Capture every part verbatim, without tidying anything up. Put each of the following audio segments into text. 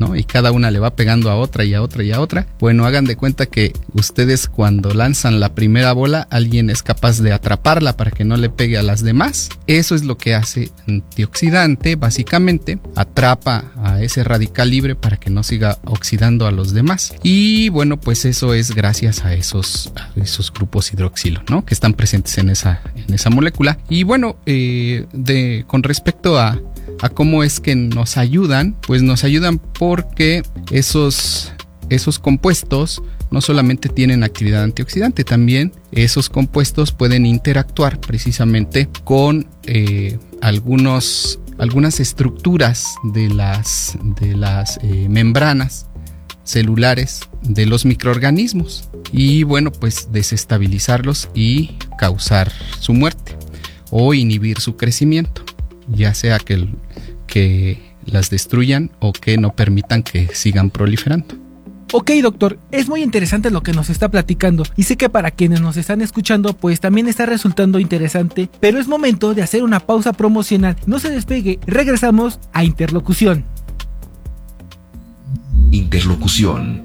¿no? Y cada una le va pegando a otra y a otra y a otra. Bueno, hagan de cuenta que ustedes cuando lanzan la primera bola, alguien es capaz de atraparla para que no le pegue a las demás. Eso es lo que hace antioxidante, básicamente. Atrapa a ese radical libre para que no siga oxidando a los demás. Y bueno, pues eso es gracias a esos, a esos grupos hidroxilo, ¿no? Que están presentes en esa, en esa molécula. Y bueno, eh, de, con respecto a a cómo es que nos ayudan, pues nos ayudan porque esos, esos compuestos no solamente tienen actividad antioxidante, también esos compuestos pueden interactuar precisamente con eh, algunos, algunas estructuras de las, de las eh, membranas celulares de los microorganismos y bueno, pues desestabilizarlos y causar su muerte o inhibir su crecimiento, ya sea que, que las destruyan o que no permitan que sigan proliferando. Ok, doctor, es muy interesante lo que nos está platicando y sé que para quienes nos están escuchando pues también está resultando interesante, pero es momento de hacer una pausa promocional. No se despegue, regresamos a Interlocución. Interlocución.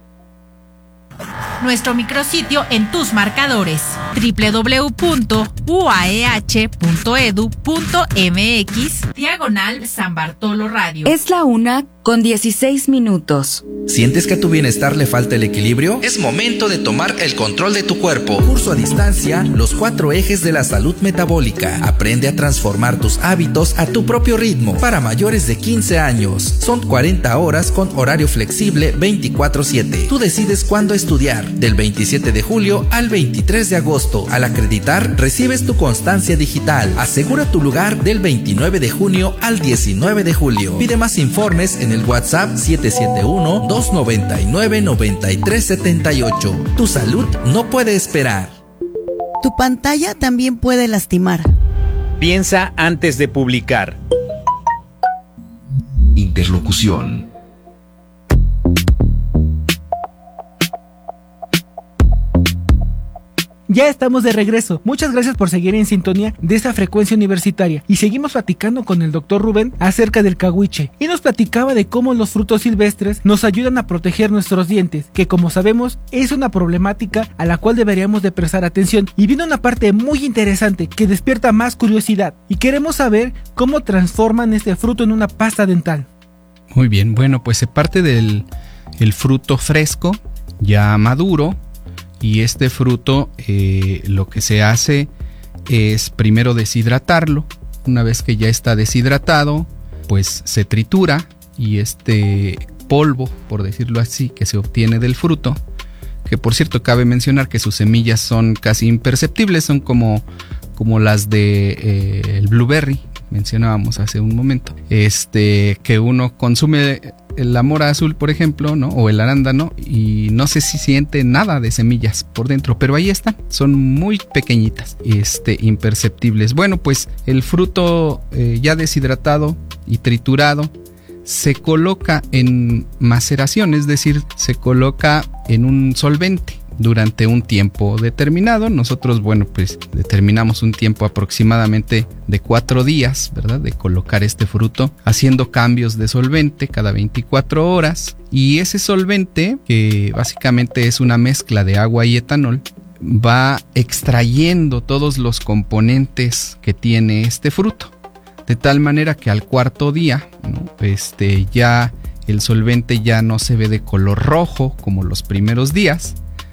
Nuestro micrositio en tus marcadores doble u doble u doble u punto u a e hache punto e d u punto m x diagonal San Bartolo Radio. Es la una con dieciséis minutos. ¿Sientes que a tu bienestar le falta el equilibrio? Es momento de tomar el control de tu cuerpo. Curso a distancia, los cuatro ejes de la salud metabólica. Aprende a transformar tus hábitos a tu propio ritmo. Para mayores de quince años. Son cuarenta horas con horario flexible veinticuatro siete. Tú decides cuándo estudiar. Del veintisiete de julio al veintitrés de agosto. Al acreditar, recibes tu constancia digital. Asegura tu lugar del veintinueve de junio al diecinueve de julio. Pide más informes en el WhatsApp siete siete uno, dos nueve nueve, nueve tres siete ocho. Tu salud no puede esperar. Tu pantalla también puede lastimar. Piensa antes de publicar. Interlocución. Ya estamos de regreso. Muchas gracias por seguir en sintonía de esta frecuencia universitaria. Y seguimos platicando con el doctor Rubén acerca del cahuiche. Y nos platicaba de cómo los frutos silvestres nos ayudan a proteger nuestros dientes, que como sabemos es una problemática a la cual deberíamos de prestar atención. Y viene una parte muy interesante que despierta más curiosidad. Y queremos saber cómo transforman este fruto en una pasta dental. Muy bien, bueno, pues se parte del el fruto fresco, ya maduro. Y este fruto eh, lo que se hace es primero deshidratarlo. Una vez que ya está deshidratado, pues se tritura y este polvo, por decirlo así, que se obtiene del fruto, que por cierto cabe mencionar que sus semillas son casi imperceptibles, son como, como las de eh, el blueberry, mencionábamos hace un momento, este que uno consume la mora azul, por ejemplo, ¿no? O el arándano, y no sé si siente nada de semillas por dentro, pero ahí están, son muy pequeñitas, este, imperceptibles. Bueno, pues el fruto eh, ya deshidratado y triturado se coloca en maceración, es decir, se coloca en un solvente durante un tiempo determinado. Nosotros, bueno, pues determinamos un tiempo aproximadamente de cuatro días, ¿verdad? De colocar este fruto, haciendo cambios de solvente cada veinticuatro horas. Y ese solvente, que básicamente es una mezcla de agua y etanol, va extrayendo todos los componentes que tiene este fruto. De tal manera que al cuarto día, ¿no? este, ya el solvente ya no se ve de color rojo como los primeros días,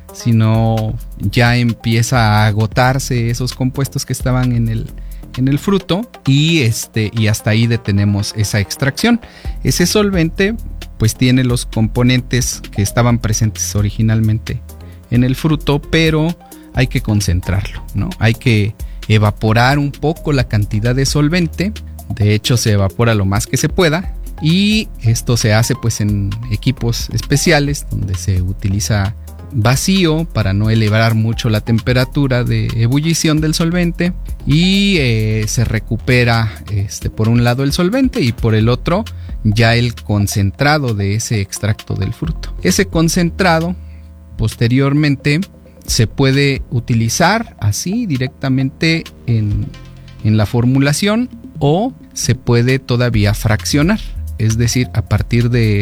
sino ya empieza a agotarse esos compuestos que estaban en el, en el fruto y, este, y hasta ahí detenemos esa extracción. Ese solvente pues tiene los componentes que estaban presentes originalmente en el fruto, pero hay que concentrarlo, ¿no? Hay que evaporar un poco la cantidad de solvente. De hecho, se evapora lo más que se pueda y esto se hace pues en equipos especiales donde se utiliza vacío para no elevar mucho la temperatura de ebullición del solvente y eh, se recupera este, por un lado el solvente y por el otro ya el concentrado de ese extracto del fruto. Ese concentrado posteriormente se puede utilizar así directamente en, en la formulación o se puede todavía fraccionar, es decir, a partir de